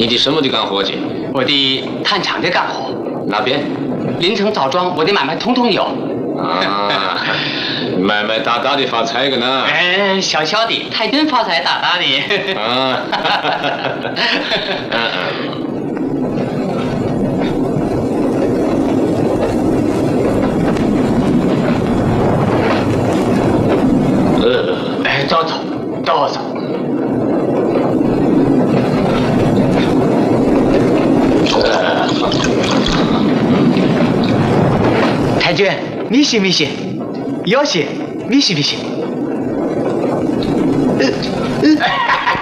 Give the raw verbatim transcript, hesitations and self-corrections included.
你的什么的干活去？ 我的炭厂的干活， 哪边？ 临城枣庄，我的买卖通通有。 啊，买卖大大的发财个呢？ 哎，小小的，太真发财大大的。 啊，嗯嗯。呃， 哎，走走，走走。太君，米西米西，有些米西米西。呃呃。